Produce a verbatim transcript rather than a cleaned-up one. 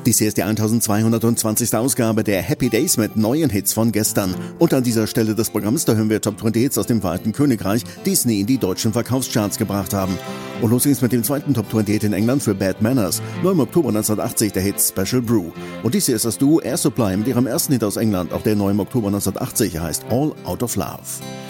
Dies hier ist die eintausendzweihundertzwanzigste Ausgabe der Happy Days mit neuen Hits von gestern. Und an dieser Stelle des Programms, da hören wir Top zwanzig Hits aus dem Vereinigten Königreich, die es nie in die deutschen Verkaufscharts gebracht haben. Und los geht's mit dem zweiten Top zwanzig Hit in England für Bad Manners. Neu im Oktober neunzehnhundertachtzig der Hit Special Brew. Und dies hier ist das Duo Air Supply mit ihrem ersten Hit aus England, auch der neu im Oktober neunzehnhundertachtzig heißt All Out of Love.